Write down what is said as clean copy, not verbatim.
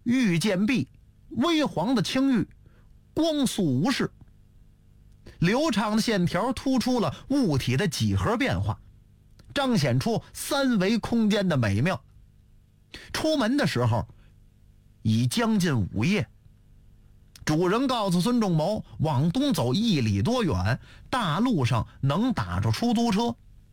玉剑臂，微黄的青玉，光速无视，流畅的线条突出了物体的几何变化，彰显出三维空间的美妙。出门的时候已将近午夜，主人告诉孙仲谋，往东走1里多远，大路上能打着出租车。